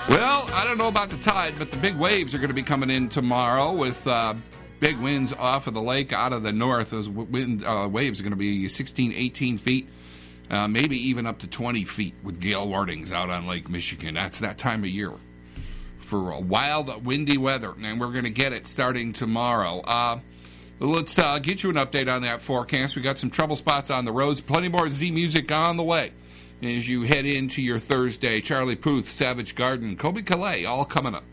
Well, I don't know about the tide, but the big waves are going to be coming in tomorrow with big winds off of the lake out of the north. Those waves are going to be 16, 18 feet, maybe even up to 20 feet with gale warnings out on Lake Michigan. That's that time of year for wild, windy weather, and we're going to get it starting tomorrow. Let's get you an update on that forecast. We got some trouble spots on the roads. Plenty more Z music on the way as you head into your Thursday. Charlie Puth, Savage Garden, Kobe Calais, all coming up.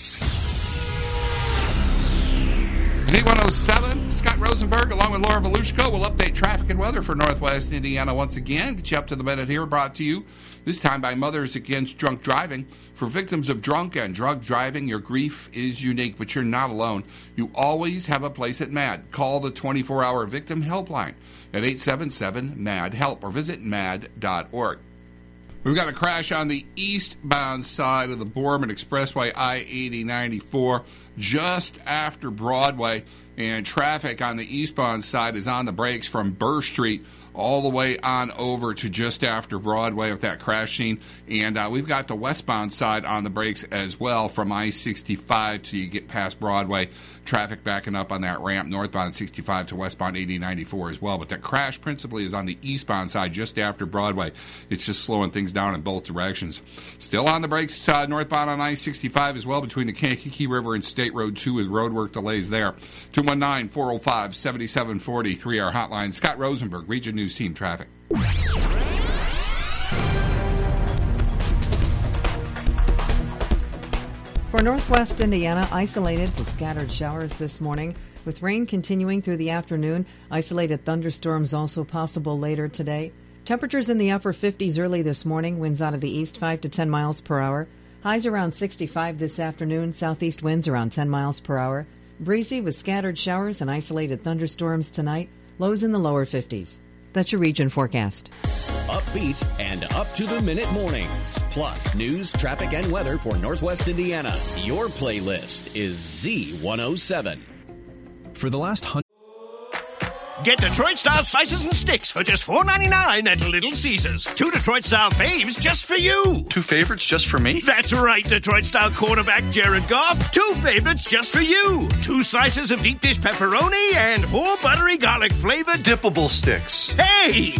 Z107, Scott Rosenberg, along with Laura Volushko, will update traffic and weather for Northwest Indiana once again. Get you up to the minute here, brought to you this time by Mothers Against Drunk Driving. For victims of drunk and drug driving, your grief is unique, but you're not alone. You always have a place at MAD. Call the 24-hour victim helpline at 877-MAD-HELP or visit mad.org. We've got a crash on the eastbound side of the Borman Expressway, I-8094, just after Broadway, and traffic on the eastbound side is on the brakes from Burr Street all the way on over to just after Broadway with that crash scene. And we've got the westbound side on the brakes as well from I-65 till you get past Broadway. Traffic backing up on that ramp northbound 65 to westbound 8094 as well. But that crash principally is on the eastbound side just after Broadway. It's just slowing things down in both directions. Still on the brakes northbound on I-65 as well between the Kankakee River and State Road 2 with roadwork delays there. 219-405-7740, 3-hour hotline. Scott Rosenberg, Region News Team Traffic. For Northwest Indiana, isolated to scattered showers this morning, with rain continuing through the afternoon. Isolated thunderstorms also possible later today. Temperatures in the upper 50s early this morning. Winds out of the east 5 to 10 miles per hour. Highs around 65 this afternoon. Southeast winds around 10 miles per hour. Breezy with scattered showers and isolated thunderstorms tonight. Lows in the lower 50s. That's your region forecast. Upbeat and up-to-the-minute mornings. Plus news, traffic, and weather for Northwest Indiana. Your playlist is Z107. For the last 100... Get Detroit-style slices and sticks for just $4.99 at Little Caesars. 2 Detroit-style faves just for you. 2 favorites just for me? That's right, Detroit-style quarterback Jared Goff. 2 favorites just for you. 2 slices of deep dish pepperoni and 4 buttery garlic flavored dippable sticks. Hey!